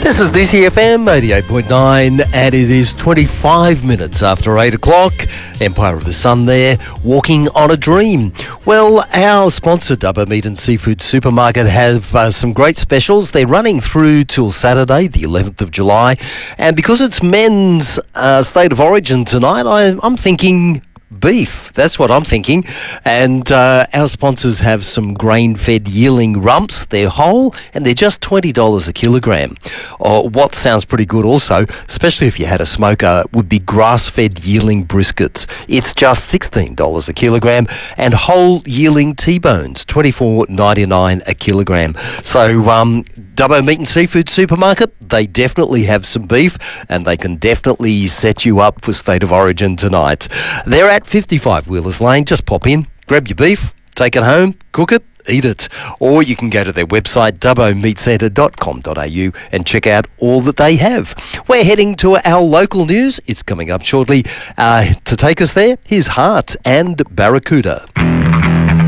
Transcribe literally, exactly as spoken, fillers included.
This is D C F M eighty-eight point nine, and it is twenty-five minutes after eight o'clock. Empire of the Sun there, walking on a dream. Well, our sponsor, Dubbo Meat and Seafood Supermarket, have uh, some great specials. They're running through till Saturday, the eleventh of July. And because it's men's uh, State of Origin tonight, I, I'm thinking beef. That's what I'm thinking. And uh, our sponsors have some grain-fed yearling rumps. They're whole and they're just twenty dollars a kilogram. Or what sounds pretty good also, especially if you had a smoker, would be grass-fed yearling briskets. It's just sixteen dollars a kilogram. And whole yearling T-bones, twenty-four ninety-nine a kilogram. So um, Dubbo Meat and Seafood Supermarket, they definitely have some beef and they can definitely set you up for State of Origin tonight. They're at fifty-five Wheelers Lane. Just pop in, grab your beef, take it home, cook it, eat it. Or you can go to their website, dubbo meat centre dot com dot a u, and check out all that they have. We're heading to our local news. It's coming up shortly. Uh, to take us there, here's Heart and Barracuda.